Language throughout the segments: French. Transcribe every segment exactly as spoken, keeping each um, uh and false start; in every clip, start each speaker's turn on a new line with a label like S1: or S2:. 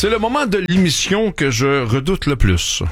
S1: C'est le moment de l'émission que je redoute le plus.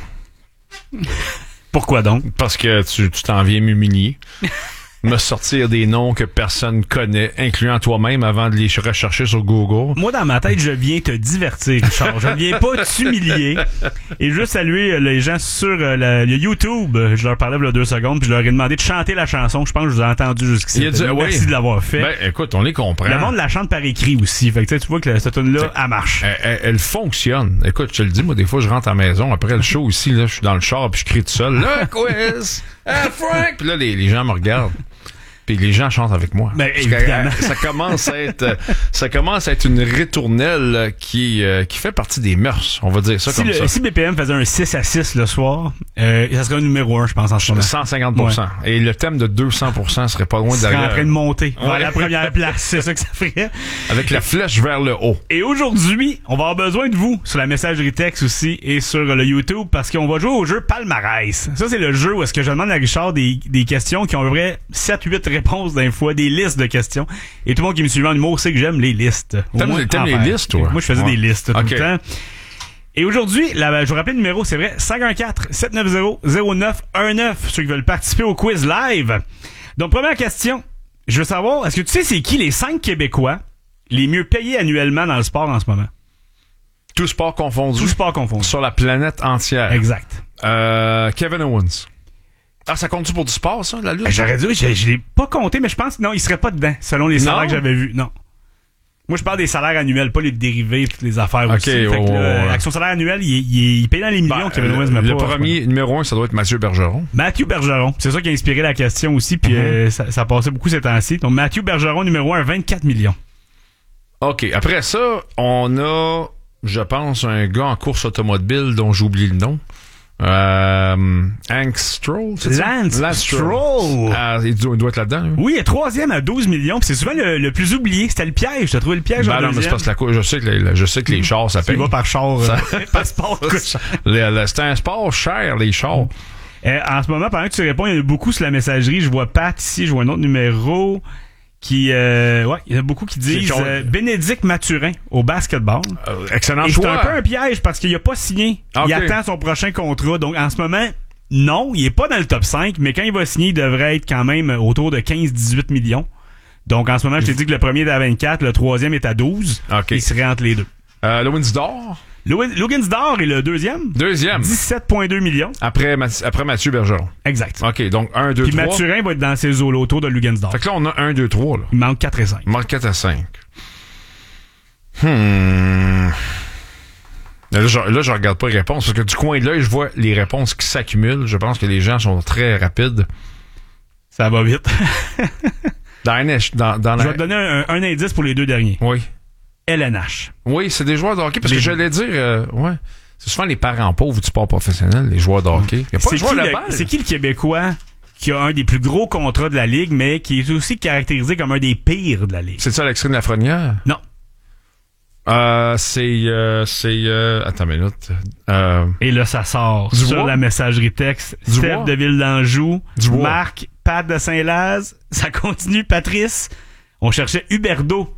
S2: Pourquoi donc?
S1: Parce que tu, tu t'en viens m'humilier. Me sortir des noms que personne connaît, incluant toi-même, avant de les rechercher sur Google.
S2: Moi, dans ma tête, je viens te divertir, Richard. Je ne viens pas t'humilier. Et juste saluer les gens sur euh, la, le YouTube. Je leur parlais il y a deux secondes, puis je leur ai demandé de chanter la chanson. Je pense que je vous ai entendu jusqu'ici.
S1: Il a dit,
S2: Merci
S1: oui.
S2: de l'avoir fait.
S1: Ben, écoute, on les comprend.
S2: Le monde la chante par écrit aussi. Fait que tu vois que cette tune-là, elle marche.
S1: Elle, elle, elle fonctionne. Écoute, je te le dis, moi, des fois, je rentre à la maison. Après le show ici, là, je suis dans le char, puis je crie tout seul. Le quiz! Ah, Frank! Puis là, les, les gens me regardent. Puis les gens chantent avec moi.
S2: Ben, évidemment.
S1: Ça commence à être, ça commence à être une ritournelle qui, euh, qui fait partie des mœurs. On va dire ça
S2: si
S1: comme
S2: le,
S1: ça.
S2: Si B P M faisait un six à six le soir, euh, ça serait un numéro un, je pense, en ce moment.
S1: cent cinquante pour cent. Ouais. Et le thème de deux cents pour cent serait pas loin
S2: derrière.
S1: derrière.
S2: en train de monter
S1: ouais.
S2: vers la première place. C'est ça que ça ferait.
S1: Avec la flèche vers le haut.
S2: Et aujourd'hui, on va avoir besoin de vous sur la messagerie texte aussi et sur le YouTube parce qu'on va jouer au jeu Palmarès. Ça, c'est le jeu où est-ce que je demande à Richard des, des questions qui ont à peu près sept huit réponses d'un fois, des listes de questions. Et tout le monde qui me suit en humour sait que j'aime les listes.
S1: T'aimes, t'aimes les listes, toi?
S2: Moi, je faisais
S1: ouais.
S2: des listes tout
S1: okay.
S2: le temps. Et aujourd'hui, là, je vous rappelle le numéro, c'est vrai, cinq un quatre, sept neuf zéro, zéro neuf un neuf, ceux qui veulent participer au quiz live. Donc, première question. Je veux savoir, est-ce que tu sais c'est qui les cinq Québécois les mieux payés annuellement dans le sport en ce moment?
S1: Tout sport confondu.
S2: Tout sport confondu.
S1: Sur la planète entière.
S2: Exact.
S1: Euh, Kevin Owens. Ah, ça compte-tu pour du sport, ça, la lutte?
S2: Ben, j'aurais dit, je, je l'ai pas compté, mais je pense que non, il serait pas dedans, selon les salaires non? que j'avais vus. Non. Moi, je parle des salaires annuels, pas les dérivés, toutes les affaires
S1: okay,
S2: aussi.
S1: Oh,
S2: fait que, là,
S1: ouais.
S2: Avec son salaire annuel, il, il, il paye dans les millions. Ben, Kevin Owens,
S1: le,
S2: mais
S1: le
S2: pas,
S1: premier, numéro un, ça doit être Mathieu Bergeron.
S2: Mathieu Bergeron. C'est ça qui a inspiré la question aussi, puis mm-hmm. euh, ça, ça passait beaucoup ces temps-ci. Donc, Mathieu Bergeron, numéro un, vingt-quatre millions.
S1: OK. Après ça, on a, je pense, un gars en course automobile dont j'oublie le nom. Euh, Hank Stroll, c'est
S2: Lance,
S1: ça? Lance
S2: Stroll.
S1: Ah, il doit, il doit être là-dedans. Hein?
S2: Oui, il est troisième à douze millions. Puis c'est souvent le, le plus oublié. C'était le piège. T'as trouvé le piège
S1: ben
S2: en
S1: non,
S2: deuxième.
S1: mais c'est parce que la course, je sais que les, je sais que les chars, ça paye.
S2: Il va par char.
S1: Ça,
S2: euh, par sport.
S1: le, le, c'est un sport cher, les chars.
S2: Euh, en ce moment, pendant que tu réponds, il y en a beaucoup sur la messagerie. Je vois Pat ici, je vois un autre numéro qui, euh, ouais, il y en a beaucoup qui disent euh, Bénédicte Mathurin au basketball.
S1: Euh, excellent
S2: Et
S1: choix.
S2: c'est un peu un piège parce qu'il a pas signé. Okay. Il attend son prochain contrat. Donc, en ce moment, non, il est pas dans le top cinq, mais quand il va signer, il devrait être quand même autour de quinze à dix-huit millions. Donc, en ce moment, je t'ai dit que le premier est à vingt-quatre, le troisième est à douze. Okay. Il serait entre les deux.
S1: Euh, Lugansdor.
S2: Lugansdor est le deuxième.
S1: Deuxième.
S2: dix-sept virgule deux millions.
S1: Après, après Mathieu Bergeron.
S2: Exact.
S1: OK, donc un, deux, trois.
S2: Puis Mathurin va être dans ces eaux-là, autour de Lugansdor.
S1: Fait que là, on a un, deux, trois. Là.
S2: Il manque quatre et cinq.
S1: Il manque quatre à cinq. Hmm... Là je, là, je regarde pas les réponses, parce que du coin de l'œil, je vois les réponses qui s'accumulent. Je pense que les gens sont très rapides.
S2: Ça va vite.
S1: dans N H, dans, dans
S2: je
S1: la...
S2: vais te donner un, un indice pour les deux derniers.
S1: Oui.
S2: L N H.
S1: Oui, c'est des joueurs de hockey, parce
S2: les...
S1: que j'allais dire, euh, ouais, c'est souvent les parents pauvres du sport professionnel, les joueurs de hockey. Il y a pas
S2: c'est,
S1: de joueurs
S2: qui
S1: de
S2: le,
S1: balle.
S2: C'est qui le Québécois qui a un des plus gros contrats de la Ligue, mais qui est aussi caractérisé comme un des pires de la Ligue?
S1: C'est ça, Alexandre Lafrenière?
S2: Non.
S1: Euh, c'est, euh, c'est, euh, attends une minute. Euh,
S2: Et là, ça sort
S1: Dubois?
S2: sur la messagerie texte.
S1: Dubois?
S2: Steph de Ville-d'Anjou,
S1: Dubois?
S2: Marc, Pat de Saint-Laz, ça continue, Patrice. On cherchait Huberdeau.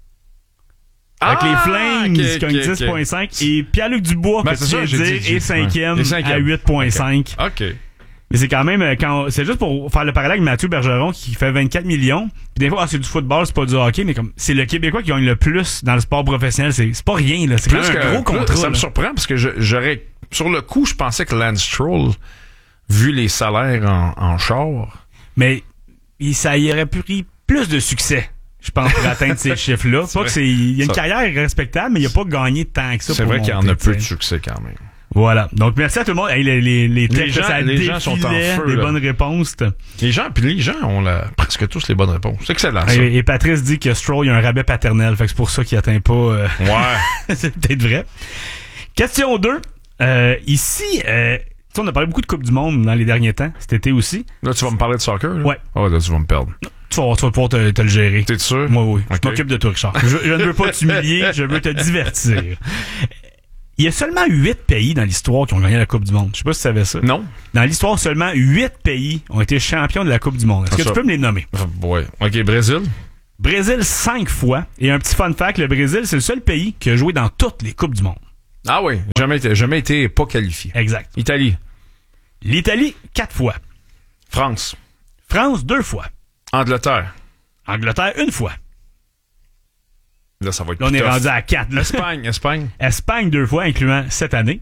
S2: Avec
S1: ah,
S2: les Flames,
S1: okay,
S2: qui ont
S1: okay,
S2: dix virgule cinq.
S1: okay.
S2: Et Pierre-Luc Dubois,
S1: ben,
S2: que tu viens de dire, est cinquième
S1: ouais.
S2: à huit virgule cinq.
S1: Okay. OK.
S2: Mais c'est quand même, quand c'est juste pour faire le parallèle avec Mathieu Bergeron qui fait vingt-quatre millions. Puis des fois, ah, c'est du football, c'est pas du hockey, mais comme c'est le Québécois qui gagne le plus dans le sport professionnel. C'est, c'est pas rien, là. C'est plus quand même un gros
S1: plus,
S2: contrat.
S1: Ça
S2: là.
S1: me surprend parce que je, j'aurais, sur le coup, je pensais que Lance Stroll, vu les salaires en, en char.
S2: Mais il, ça y aurait pris plus de succès, je pense, pour atteindre ces chiffres-là. C'est pas que c'est, il y a une ça. carrière respectable, mais il a pas gagné tant que ça.
S1: C'est
S2: pour
S1: vrai
S2: monter,
S1: qu'il y en a peu
S2: t'sais.
S1: de succès quand même.
S2: Voilà. Donc, merci à tout le monde. Hey, les, les, les,
S1: les, gens,
S2: ça
S1: les gens sont en feu.
S2: Des
S1: là.
S2: bonnes réponses.
S1: Les gens, puis les gens ont la, presque tous les bonnes réponses. C'est excellent, ça.
S2: Et, et Patrice dit que Stroll, il y a un rabais paternel. Fait que c'est pour ça qu'il atteint pas... Euh...
S1: Ouais.
S2: c'est peut-être vrai. Question deux. Euh, ici, euh, on a parlé beaucoup de Coupe du Monde dans les derniers temps. Cet été aussi.
S1: Là, tu vas me parler de soccer, là?
S2: Ouais.
S1: Ah, oh, là, tu vas me perdre.
S2: Tu vas, tu vas pouvoir te, te le gérer.
S1: T'es sûr?
S2: Moi, oui.
S1: Okay.
S2: Je m'occupe de toi, Richard. Je, je ne veux pas t'humilier, je veux te divertir. Il y a seulement huit pays dans l'histoire qui ont gagné la Coupe du Monde. Je sais pas si tu savais ça.
S1: Non.
S2: Dans l'histoire, seulement huit pays ont été champions de la Coupe du Monde. Est-ce que
S1: ça.
S2: tu peux me les nommer?
S1: Ouais. OK, Brésil.
S2: Brésil, cinq fois. Et un petit fun fact, le Brésil, c'est le seul pays qui a joué dans toutes les Coupes du Monde.
S1: Ah oui, jamais été, jamais été pas qualifié.
S2: Exact.
S1: Italie.
S2: L'Italie, quatre fois.
S1: France.
S2: France, deux fois.
S1: Angleterre.
S2: Angleterre, une fois.
S1: Là, ça va être
S2: Là, on
S1: plus
S2: est
S1: tough.
S2: rendu à quatre. Là.
S1: Espagne, Espagne.
S2: Espagne, deux fois, incluant cette année.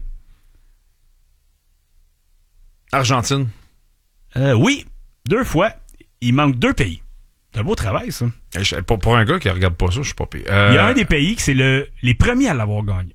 S1: Argentine.
S2: Euh, oui, deux fois. Il manque deux pays. C'est un beau travail, ça.
S1: Eh, je- Pour, pour un gars qui regarde pas ça, je suis pas pire. Euh,
S2: Il y a un des pays qui c'est le, les premiers à l'avoir gagné.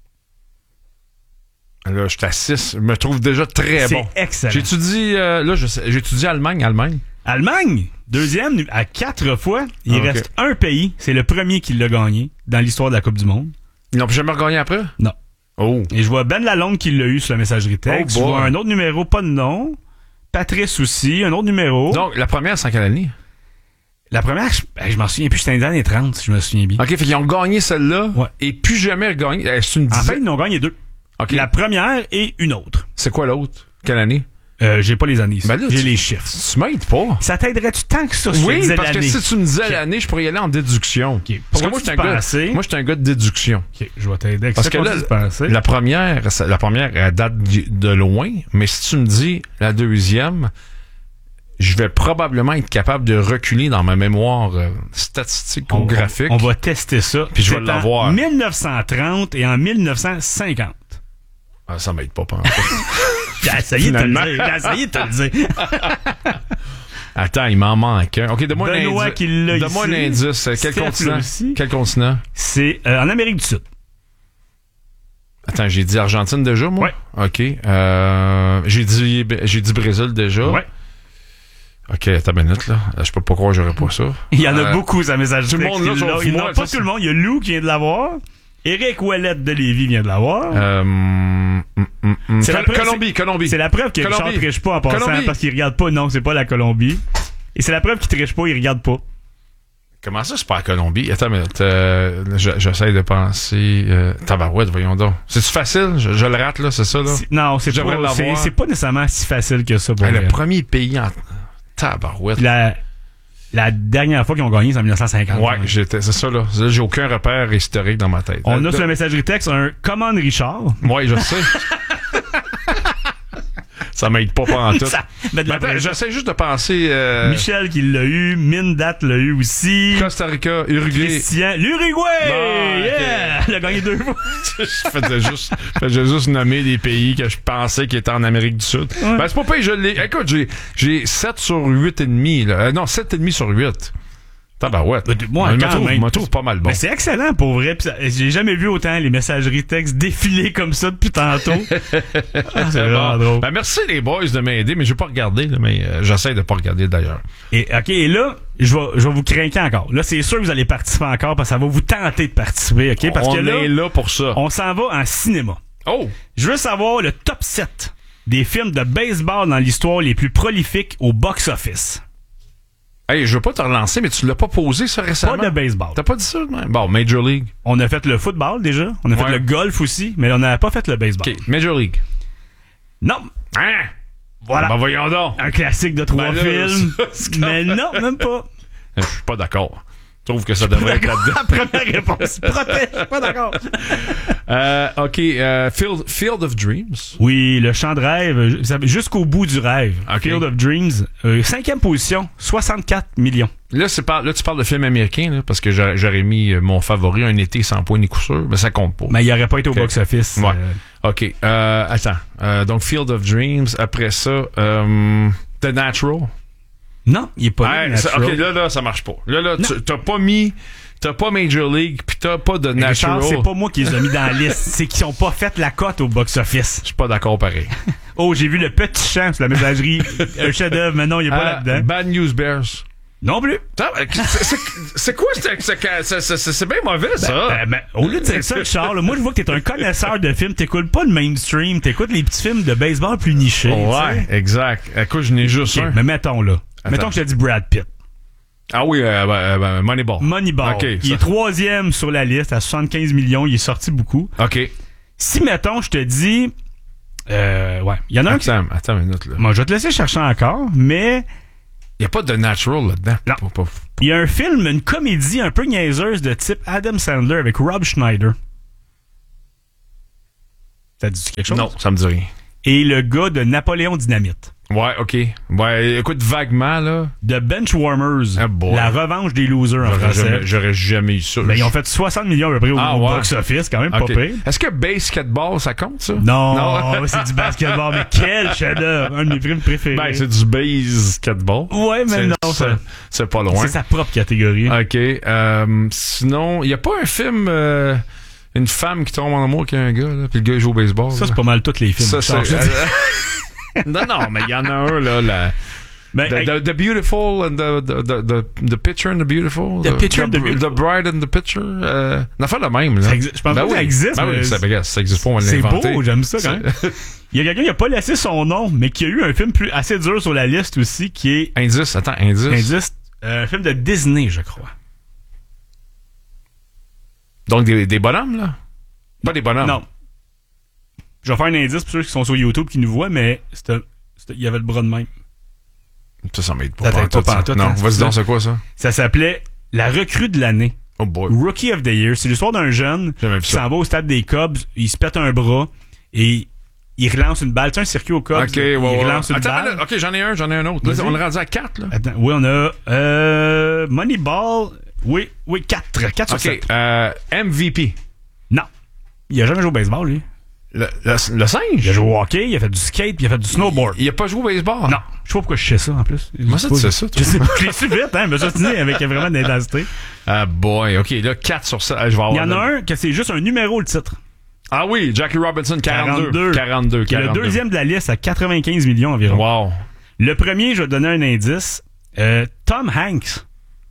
S1: Là, je suis à six. Je me trouve déjà très
S2: C'est
S1: bon.
S2: excellent.
S1: J'étudie, euh, là, je sais- j'étudie Allemagne, Allemagne.
S2: Allemagne, deuxième, à quatre fois. Il
S1: Ah, ok.
S2: reste un pays. C'est le premier qui l'a gagné dans l'histoire de la Coupe du Monde.
S1: Ils n'ont plus jamais regagné après?
S2: Non.
S1: Oh.
S2: Et je vois Ben Lalonde qui l'a eu sur la messagerie texte.
S1: Oh
S2: je
S1: boy.
S2: vois un autre numéro, pas de nom. Patrice aussi, un autre numéro.
S1: Donc, la première, c'est en quelle année?
S2: La première, je, ben, je m'en souviens plus, c'était dans les années trente, si je me souviens bien.
S1: OK, fait qu'ils ont gagné celle-là
S2: Ouais.
S1: et plus jamais regagné. Eh, c'est une
S2: En fait,
S1: dizaine.
S2: ils en ont gagné deux.
S1: OK.
S2: La première et une autre.
S1: C'est quoi l'autre? Quelle année?
S2: Euh, j'ai pas les années ici.
S1: Ben là,
S2: j'ai
S1: tu-
S2: les chiffres.
S1: Tu m'aides pas.
S2: Ça t'aiderait-tu tant que ça si
S1: Oui,
S2: je disais
S1: parce que
S2: l'année?
S1: si tu me disais
S2: Ok.
S1: l'année, je pourrais y aller en déduction. Parce que
S2: Pourquoi
S1: moi,
S2: tu
S1: je suis un gars,
S2: pensais?
S1: moi, je suis un gars de déduction.
S2: Ok, je vais t'aider avec
S1: Parce
S2: ça.
S1: que là,
S2: Continue de penser.
S1: la première, ça- la première, elle date de loin, mais si tu me dis la deuxième, je vais probablement être capable de reculer dans ma mémoire euh, statistique ou
S2: on,
S1: graphique.
S2: On va tester ça.
S1: Puis je vais
S2: C'est
S1: l'avoir.
S2: en mille neuf cent trente et en mille neuf cent cinquante.
S1: Ah, ça m'aide pas, pas en tout.
S2: J'ai essayé de te le
S1: Finalement.
S2: dire. J'ai essayé de te le dire.
S1: Attends, il m'en manque un. OK, donne-moi un
S2: Benoît
S1: indice.
S2: qui l'a
S1: Donne-moi un
S2: ici.
S1: indice. Quel
S2: Steph
S1: continent?
S2: l'a aussi.
S1: Quel continent?
S2: C'est euh, en Amérique du Sud.
S1: Attends, j'ai dit Argentine déjà, moi?
S2: Ouais.
S1: OK. Euh, j'ai dit, j'ai dit Brésil déjà.
S2: Ouais.
S1: OK, attends une minute, là. Je peux pas croire que j'aurais pas ça.
S2: Il y en a
S1: Euh,
S2: beaucoup, ça message
S1: tout le
S2: texte
S1: monde, là,
S2: qui
S1: sauf
S2: l'a. Il
S1: moi,
S2: n'a pas
S1: ça,
S2: tout le monde. Il y a Lou qui vient de l'avoir. Éric Ouellette de Lévis vient de l'avoir.
S1: Euh, hum, hum, hum.
S2: C'est la
S1: Col-
S2: preuve-
S1: Colombie, Colombie.
S2: C'est la preuve que Richard
S1: Colombie.
S2: triche pas en passant
S1: Colombie.
S2: parce qu'il regarde pas. Non, c'est pas la Colombie. Et c'est la preuve qu'il triche pas, il regarde pas.
S1: Comment ça, c'est pas la Colombie? Attends une minute. Euh, je- j'essaie de penser. Euh, tabarouette, voyons donc. C'est-tu facile? Je, je le rate, là, c'est ça, là?
S2: C'est- Non, c'est
S1: Je devrais
S2: pas, c'est,
S1: l'avoir.
S2: c'est pas nécessairement si facile que ça pour
S1: Ah, le
S2: vrai.
S1: premier pays en. Tabarouette.
S2: La, la dernière fois qu'ils ont gagné, c'est en mille neuf cent cinquante.
S1: Ouais, j'étais, c'est ça, là. Là, j'ai aucun repère historique dans ma tête.
S2: On
S1: Euh,
S2: a sur la messagerie texte un commande Richard.
S1: Ouais, je sais. Ça m'aide pas pas en tout.
S2: Ça met de la
S1: Attends,
S2: pression.
S1: j'essaie juste de penser. Euh,
S2: Michel qui l'a eu, Mindat l'a eu aussi.
S1: Costa Rica, Uruguay.
S2: Christian, l'Uruguay!
S1: Bon, ok.
S2: Yeah! Il a gagné deux fois.
S1: je faisais juste, je faisais juste nommer des pays que je pensais qui étaient en Amérique du Sud.
S2: Ouais.
S1: Ben, c'est pas pire, je l'ai. Écoute, j'ai, j'ai sept sur huit et demi, là. Euh, non, sept et demi sur huit. Tabarouette.
S2: Ben, moi,
S1: je me
S2: quand
S1: trouve,
S2: même.
S1: me trouve pas mal bon.
S2: Mais c'est excellent pour vrai. Pis ça- j'ai jamais vu autant les messageries textes défiler comme ça depuis tantôt. Ah, c'est vraiment
S1: Bon.
S2: drôle.
S1: Ben, merci les boys de m'aider, mais je vais pas regarder, là, mais euh, j'essaie de pas regarder d'ailleurs.
S2: Et, OK, et là, je vais, je vais vous craquer encore. Là, c'est sûr que vous allez participer encore parce que ça va vous tenter de participer, OK? Parce
S1: On
S2: que là,
S1: est là pour ça.
S2: on s'en va en cinéma.
S1: Oh!
S2: Je veux savoir le top sept des films de baseball dans l'histoire les plus prolifiques au box-office.
S1: Hey, je veux pas te relancer, mais tu l'as pas posé ça récemment.
S2: Pas de baseball.
S1: T'as pas dit ça, même? Bon, Major League.
S2: On a fait le football déjà. On a
S1: Ouais.
S2: fait le golf aussi, mais on n'a pas fait le baseball.
S1: OK, Major League.
S2: Non.
S1: Hein?
S2: Voilà.
S1: Ben, voyons donc.
S2: Un classique de trois
S1: Ben là,
S2: films.
S1: ça, c'est
S2: Mais non, même pas.
S1: Je suis pas d'accord. Je trouve que ça devrait être là-dedans.
S2: La première réponse. Protège. Je suis pas d'accord.
S1: Euh, OK, euh, Field, Field of Dreams.
S2: Oui, le chant de rêve, ça- jusqu'au bout du rêve.
S1: Ok.
S2: Field of Dreams. Euh, cinquième position, soixante-quatre millions.
S1: Là, c'est par, là, tu parles de film américain, là, parce que j'aurais, j'aurais mis euh, mon favori, Un été sans point ni coup sûr, mais ça compte pas.
S2: Mais il aurait pas été au
S1: Ok.
S2: box-office.
S1: Ouais.
S2: Euh,
S1: OK, euh, attends. Euh, donc, Field of Dreams. Après ça, euh, The Natural.
S2: non, il est pas là,
S1: Ouais, ça-
S2: Natural.
S1: OK, là, là, ça marche pas. Là, là,
S2: Non.
S1: tu- t'as pas mis... T'as pas Major League, pis t'as pas de
S2: Mais Richard,
S1: Natural.
S2: c'est pas moi qui les ai mis dans la liste. C'est qu'ils ont pas fait la cote au box-office.
S1: Je suis pas d'accord pareil.
S2: Oh, j'ai vu le petit chant sur la messagerie. Un chef-d'œuvre, mais non, il est pas
S1: Euh,
S2: là-dedans.
S1: Bad News Bears.
S2: Non plus.
S1: Attends, euh, C'est c'est- c'est quoi? C'est c'est- c'est- c'est- c'est bien mauvais, ça.
S2: Ben, ben, au lieu de dire ça, Richard, là, moi, je vois que t'es un connaisseur de films. T'écoutes pas le mainstream. T'écoutes les petits films de baseball plus nichés.
S1: ouais, exact. Écoute, je n'ai juste
S2: tu sais.
S1: un.
S2: Ok, mais mettons, là. Mettons que je te dis Brad Pitt.
S1: Ah oui, euh, ben, ben, Moneyball.
S2: Moneyball.
S1: OK,
S2: il
S1: ça.
S2: est troisième sur la liste à soixante-quinze millions. Il est sorti beaucoup.
S1: OK.
S2: Si, mettons, je te dis... Euh, ouais. Il y en a un qui...
S1: Attends, attends une minute, là.
S2: Moi, je vais te laisser chercher encore, mais...
S1: Il n'y a pas de Natural là-dedans.
S2: Non.
S1: Pas- pas-
S2: Il y a un film, une comédie un peu niaiseuse de type Adam Sandler avec Rob Schneider. Ça te dit quelque chose?
S1: Non, ça me dit rien.
S2: Et le gars de Napoléon Dynamite.
S1: Ouais, OK. Ouais, écoute, vaguement, là.
S2: The Benchwarmers.
S1: Ah, boy.
S2: La revanche des losers en
S1: J'aurais
S2: français.
S1: jamais, j'aurais jamais eu ça.
S2: Ben, ils ont fait soixante millions à peu près au,
S1: Ah,
S2: au
S1: ouais.
S2: box-office, quand même,
S1: OK.
S2: pas pire.
S1: Est-ce que basketball, ça compte, ça?
S2: Non,
S1: Non.
S2: c'est du basketball, mais quel chef-d'œuvre! Un de mes films préférés.
S1: Ben, c'est du basketball.
S2: Ouais, mais
S1: C'est-
S2: non,
S1: c'est,
S2: ça.
S1: c'est pas loin.
S2: C'est sa propre catégorie.
S1: OK. Euh, sinon, il y a pas un film, euh, une femme qui tombe en amour avec un gars, là, puis le gars il joue au baseball.
S2: Ça,
S1: là.
S2: c'est pas mal tous les films.
S1: Ça,
S2: Charles,
S1: c'est...
S2: je te dis.
S1: non, non, mais il y en a un, là, la...
S2: Ben,
S1: The,
S2: hey,
S1: the, the Beautiful and the, the, the, the, the Picture and the Beautiful.
S2: The Picture and the Beautiful.
S1: The Bride and the Picture. Euh, une affaire la même, là.
S2: Ça exi- je pense pas que ça existe,
S1: Ben
S2: mais
S1: oui, ça, ben, ça existe pas, on va
S2: c'est
S1: l'inventer.
S2: beau, j'aime ça quand même. Il y a quelqu'un qui a pas laissé son nom, mais qui a eu un film plus assez dur sur la liste aussi, qui est
S1: Indice, attends, indice.
S2: Indice, euh, un film de Disney, je crois.
S1: Donc, des, des bonhommes, là? Pas des bonhommes.
S2: Non. Je vais faire un indice pour ceux qui sont sur YouTube qui nous voient, mais c'était, c'était- il y avait le bras de même.
S1: Ça, ça m'aide pas.
S2: Ça t'aide
S1: pantoute,
S2: pas
S1: ça.
S2: pantoute,
S1: Non,
S2: hein,
S1: vas-y
S2: c'est
S1: donc,
S2: ça.
S1: c'est quoi, ça?
S2: Ça s'appelait La recrue de l'année.
S1: Oh boy.
S2: Rookie of the Year. C'est l'histoire d'un jeune
S1: J'ai jamais vu
S2: qui
S1: ça.
S2: s'en va au stade des Cubs, il se pète un bras et il relance une balle. Tu sais, un circuit aux Cubs,
S1: OK, ouais,
S2: il
S1: ouais.
S2: relance une
S1: Attends,
S2: balle.
S1: là, OK, j'en ai un, j'en ai un autre. Là,
S2: Vas-y.
S1: on est rendu à quatre, là.
S2: Attends, oui, on a euh, Moneyball. Oui, oui, quatre. quatre sur
S1: OK,
S2: sept.
S1: euh, M V P.
S2: Non. Il a jamais joué au baseball, lui.
S1: Le, le, le singe?
S2: Il a joué au hockey, il a fait du skate, puis il a fait du snowboard.
S1: Il a pas joué au baseball?
S2: Non. Je sais pas pourquoi je sais ça, en plus.
S1: Moi, ça, tu sais ça, toi?
S2: Je sais pas. Je l'ai su vite, hein. Mais ça, c'est avec vraiment de l'intensité.
S1: Ah boy, OK, là, quatre sur sept. Ah, je vais avoir
S2: Il y en a
S1: le-
S2: un que c'est juste un numéro, le titre.
S1: Ah oui, Jackie Robinson, quarante-deux.
S2: quarante-deux.
S1: quarante-deux,
S2: Qui est le
S1: quarante-deux.
S2: deuxième de la liste à quatre-vingt-quinze millions environ.
S1: Wow.
S2: Le premier, je vais te donner un indice. Euh, Tom Hanks.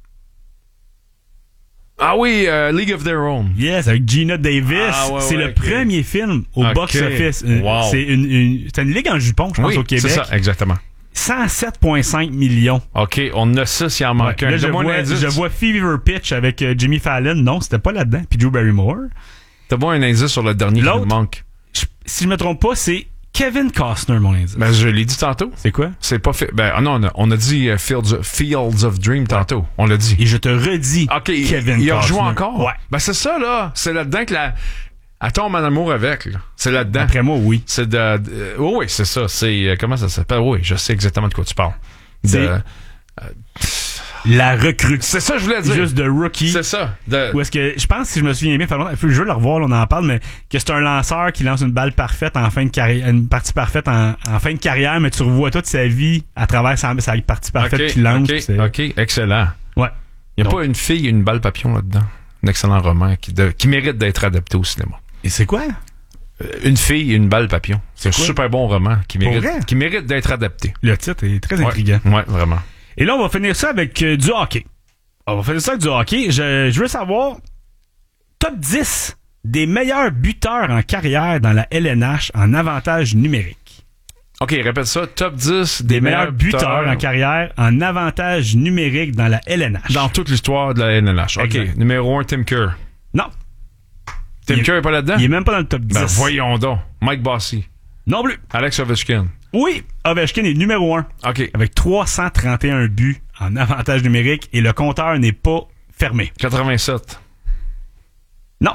S1: Ah oui, euh, League of Their Own.
S2: Yes, avec Gina Davis.
S1: Ah, ouais,
S2: c'est
S1: ouais,
S2: le
S1: ok.
S2: premier film au
S1: Ok.
S2: box-office. Euh,
S1: Wow.
S2: C'est une, une, c'est une ligue en jupon, je pense,
S1: Oui,
S2: au Québec.
S1: c'est ça, exactement.
S2: cent sept virgule cinq millions.
S1: OK, on a six, il en manque un.
S2: Là, je
S1: Donne-moi un
S2: vois,
S1: indice.
S2: je vois Fever Pitch avec euh, Jimmy Fallon. Non, c'était pas là-dedans. Puis Drew Barrymore.
S1: Donne-moi un indice sur le dernier qui
S2: L'autre?
S1: nous manque.
S2: Je- si je me trompe pas, c'est Kevin Costner, mon indice.
S1: Ben, je l'ai dit tantôt.
S2: C'est quoi?
S1: C'est pas fait. Ben, ah non, on a, on a dit euh, Fields, Fields of Dream tantôt. On l'a dit.
S2: Et je te redis
S1: OK,
S2: Kevin
S1: il a
S2: Costner.
S1: rejoué encore?
S2: Ouais.
S1: Ben, c'est ça, là. C'est là-dedans que la... Elle tombe en amour avec, là. C'est là-dedans.
S2: Après moi, oui.
S1: C'est de... de- euh, oui, oui, c'est ça. C'est... euh, comment ça s'appelle? Oui, je sais exactement de quoi tu parles.
S2: C'est-
S1: De...
S2: La recrue.
S1: C'est ça que je voulais dire.
S2: Juste de rookie.
S1: C'est ça. De...
S2: Ou est-ce que, je pense, si je me souviens bien, fait longtemps, je veux le revoir, là, on en parle, mais que c'est un lanceur qui lance une balle parfaite en fin de carrière, une partie parfaite en, en fin de carrière, mais tu revois toute sa vie à travers sa, sa partie parfaite
S1: OK,
S2: qu'il lance.
S1: OK,
S2: c'est-
S1: OK, excellent.
S2: Ouais.
S1: Il n'y a
S2: Donc-
S1: pas une fille et une balle papillon là-dedans. Un excellent roman qui, de- qui mérite d'être adapté au cinéma.
S2: Et c'est quoi?
S1: Euh, Une fille et une balle papillon. C'est un
S2: quoi?
S1: super bon roman qui
S2: Pour
S1: mérite,
S2: vrai?
S1: qui mérite d'être adapté.
S2: Le titre est très
S1: Ouais,
S2: intriguant.
S1: ouais, vraiment.
S2: Et là, on va finir ça avec euh, du hockey. On va finir ça avec du hockey. Je, je veux savoir, top dix des meilleurs buteurs en carrière dans la L N H en avantage numérique.
S1: OK, répète ça. Top dix
S2: Des meilleurs buteurs en carrière en avantage numérique dans la L N H.
S1: dans toute l'histoire de la N L H. OK,
S2: Exact.
S1: numéro un, Tim Kerr.
S2: Non.
S1: Tim
S2: Il-
S1: Kerr est pas là-dedans?
S2: Il est même pas dans le top dix.
S1: Ben voyons donc. Mike Bossy.
S2: Non plus.
S1: Alex Ovechkin.
S2: Oui, Ovechkin est numéro un
S1: OK.
S2: avec trois cent trente et un buts en avantage numérique et le compteur n'est pas fermé.
S1: quatre-vingt-sept.
S2: Non.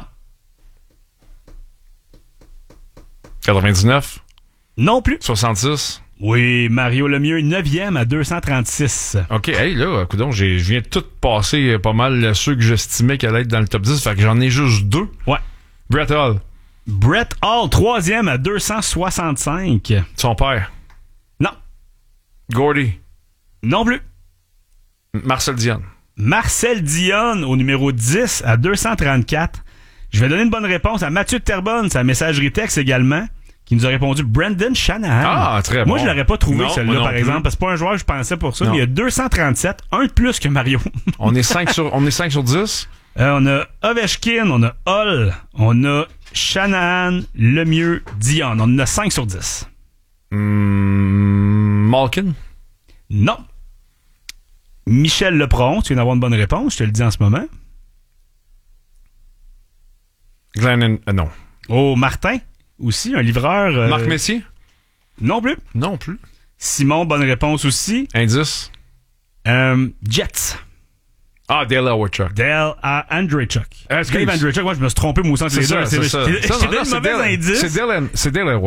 S1: quatre-vingt-dix-neuf.
S2: Non plus.
S1: soixante-six.
S2: Oui, Mario Lemieux, neuvième à deux cent trente-six.
S1: OK, hey, là, coudonc, j'ai, je viens de tout passer euh, pas mal euh, ceux que j'estimais qu'elle allait être dans le top dix, fait que j'en ai juste deux.
S2: Ouais.
S1: Brett Hall,
S2: Brett Hall, troisième à deux cent soixante-cinq.
S1: son père.
S2: Non.
S1: Gordy,
S2: Non plus.
S1: Marcel Dion.
S2: Marcel Dionne au numéro dix à deux cent trente-quatre. Je vais donner une bonne réponse à Mathieu de Terrebonne, sa messagerie texte également, qui nous a répondu Brendan Shanahan.
S1: Ah, très bon.
S2: Moi, je l'aurais pas trouvé,
S1: Non,
S2: celui-là,
S1: moi non
S2: par
S1: plus.
S2: exemple, parce que c'est pas un joueur que je pensais pour ça,
S1: Non.
S2: mais il y a deux cent trente-sept, un de plus que Mario.
S1: On est cinq sur, on est cinq sur dix.
S2: Euh, on a Ovechkin, on a Hall, on a Shanahan, Lemieux, Dionne. On en a cinq sur dix.
S1: Hmm, Malkin.
S2: Non. Michel Lepron, tu viens d'avoir une bonne réponse, je te le dis en ce moment.
S1: Glenn, euh, non.
S2: Oh, Martin, aussi, un livreur. euh,
S1: Marc Messier.
S2: Non plus.
S1: Non plus.
S2: Simon, bonne réponse aussi.
S1: Indice.
S2: Euh, Jets.
S1: Ah, Dale Howard-Chuck.
S2: Dale à Andreychuk.
S1: Excuse.
S2: Dave Andreychuk, moi je me suis trompé, moi aussi, entre
S1: C'est
S2: les
S1: ça,
S2: deux.
S1: c'est ça.
S2: Je t'ai
S1: Ça, non,
S2: donné
S1: non,
S2: le
S1: c'est
S2: mauvais
S1: Dale-
S2: indice.
S1: C'est Dale, c'est Dale